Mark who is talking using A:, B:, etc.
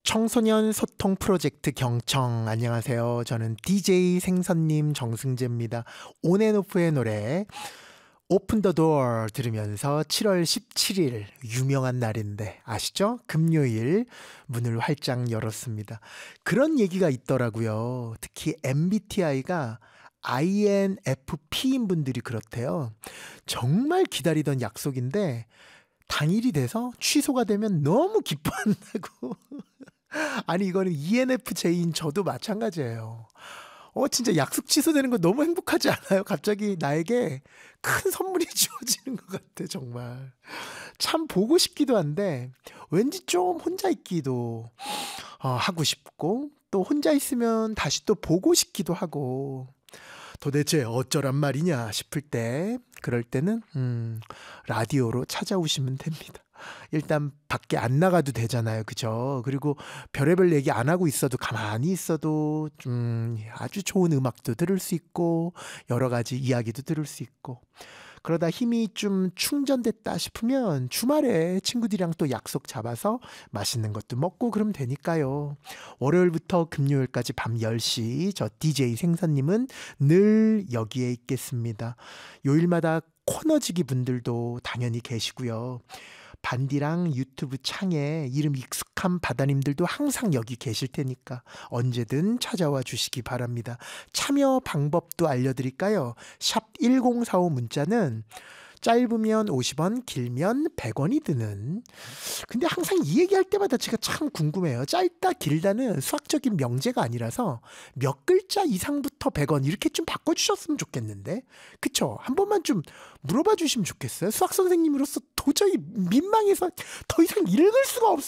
A: 청소년 소통 프로젝트 경청. 안녕하세요. 저는 DJ 생선님 정승재입니다. 온앤오프의 노래 오픈 더 도어 들으면서 7월 17일 유명한 날인데 아시죠? 금요일 문을 활짝 열었습니다. 그런 얘기가 있더라고요. 특히 MBTI가 INFP인 분들이 그렇대요. 정말 기다리던 약속인데 당일이 돼서 취소가 되면 너무 기뻐한다고. 아니 이거는 ENFJ인 저도 마찬가지예요. 진짜 약속 취소되는 거 너무 행복하지 않아요? 갑자기 나에게 큰 선물이 주어지는 것 같아 정말. 참 보고 싶기도 한데 왠지 좀 혼자 있기도 하고 싶고, 또 혼자 있으면 다시 또 보고 싶기도 하고, 도대체 어쩌란 말이냐 싶을 때, 그럴 때는 라디오로 찾아오시면 됩니다. 일단 밖에 안 나가도 되잖아요, 그죠? 그리고 별의별 얘기 안 하고 있어도, 가만히 있어도 아주 좋은 음악도 들을 수 있고 여러 가지 이야기도 들을 수 있고, 그러다 힘이 좀 충전됐다 싶으면 주말에 친구들이랑 또 약속 잡아서 맛있는 것도 먹고 그러면 되니까요. 월요일부터 금요일까지 밤 10시 저 DJ 생선님은 늘 여기에 있겠습니다. 요일마다 코너지기 분들도 당연히 계시고요. 반디랑 유튜브 창에 이름 익숙한 바다님들도 항상 여기 계실 테니까 언제든 찾아와 주시기 바랍니다. 참여 방법도 알려드릴까요? 샵 1045 문자는 짧으면 50원, 길면 100원이 드는. 근데 항상 이 얘기할 때마다 제가 참 궁금해요. 짧다 길다는 수학적인 명제가 아니라서 몇 글자 이상부터 100원 이렇게 좀 바꿔주셨으면 좋겠는데, 그쵸? 한 번만 좀 물어봐 주시면 좋겠어요. 수학 선생님으로서 도저히 민망해서 더 이상 읽을 수가 없어요.